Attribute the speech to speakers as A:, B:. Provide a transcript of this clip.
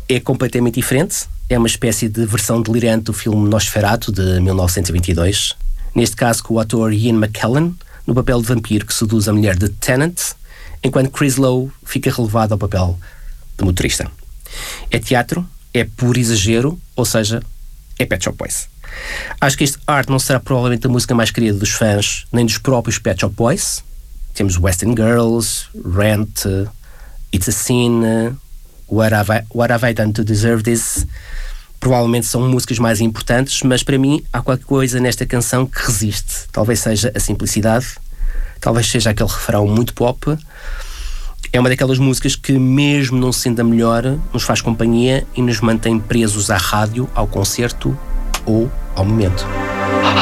A: é completamente diferente. É uma espécie de versão delirante do filme Nosferatu, de 1922. Neste caso, com o ator Ian McKellen, no papel de vampiro que seduz a mulher de Tennant, enquanto Chris Lowe fica relevado ao papel de motorista. É teatro, é puro exagero, ou seja, é Pet Shop Boys. Acho que este Art não será provavelmente a música mais querida dos fãs, nem dos próprios Pet Shop Boys. Temos Western Girls, Rent, It's a Sin, What Have I Done to Deserve This? Provavelmente são músicas mais importantes, mas para mim há qualquer coisa nesta canção que resiste. Talvez seja a simplicidade, talvez seja aquele refrão muito pop. É uma daquelas músicas que, mesmo não sendo a melhor, nos faz companhia e nos mantém presos à rádio, ao concerto ou ao momento.